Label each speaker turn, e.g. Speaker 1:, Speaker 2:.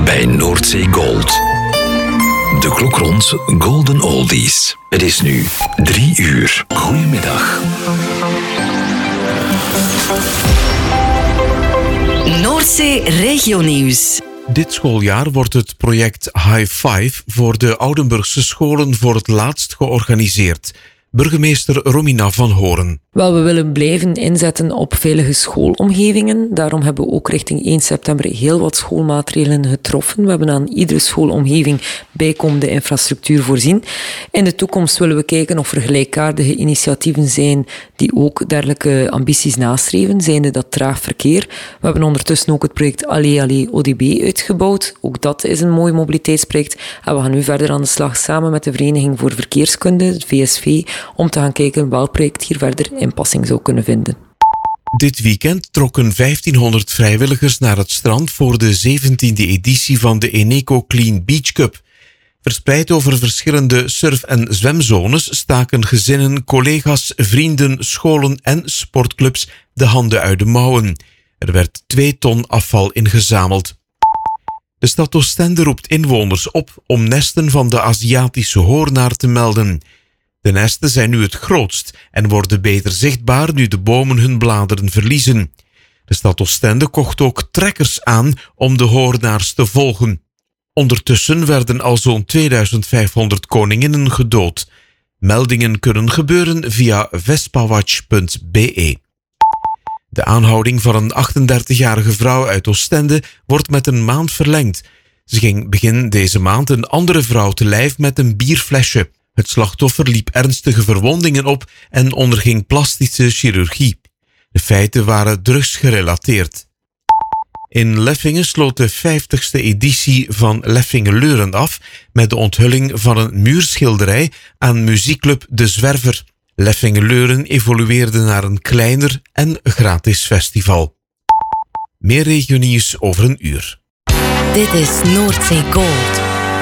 Speaker 1: bij Noordzee Gold. De klok rond Golden Oldies. Het is nu 3 uur. Goedemiddag.
Speaker 2: Noordzee Regionieuws.
Speaker 3: Dit schooljaar wordt het project High Five voor de Oudenburgse scholen voor het laatst georganiseerd. Burgemeester Romina van Horen.
Speaker 4: Wel, we willen blijven inzetten op veilige schoolomgevingen. Daarom hebben we ook richting 1 september heel wat schoolmaatregelen getroffen. We hebben aan iedere schoolomgeving bijkomende infrastructuur voorzien. In de toekomst willen we kijken of er gelijkaardige initiatieven zijn die ook dergelijke ambities nastreven, zijnde dat traag verkeer. We hebben ondertussen ook het project Allee ODB uitgebouwd. Ook dat is een mooi mobiliteitsproject. En we gaan nu verder aan de slag samen met de Vereniging voor Verkeerskunde, het VSV, om te gaan kijken welk project hier verder inpassing zou kunnen vinden.
Speaker 3: Dit weekend trokken 1500 vrijwilligers naar het strand voor de 17e editie van de Eneco Clean Beach Cup. Verspreid over verschillende surf- en zwemzones staken gezinnen, collega's, vrienden, scholen en sportclubs de handen uit de mouwen. Er werd 2 ton afval ingezameld. De stad Oostende roept inwoners op om nesten van de Aziatische hoornaar te melden. De nesten zijn nu het grootst en worden beter zichtbaar nu de bomen hun bladeren verliezen. De stad Oostende kocht ook trekkers aan om de hoornaars te volgen. Ondertussen werden al zo'n 2500 koninginnen gedood. Meldingen kunnen gebeuren via vespawatch.be. De aanhouding van een 38-jarige vrouw uit Oostende wordt met een maand verlengd. Ze ging begin deze maand een andere vrouw te lijf met een bierflesje. Het slachtoffer liep ernstige verwondingen op en onderging plastische chirurgie. De feiten waren drugsgerelateerd. In Leffingen sloot de 50ste editie van Leffingen-Leuren af met de onthulling van een muurschilderij aan muziekclub De Zwerver. Leffingen-Leuren evolueerde naar een kleiner en gratis festival. Meer regionieuws over een uur.
Speaker 2: Dit is Noordzee Gold.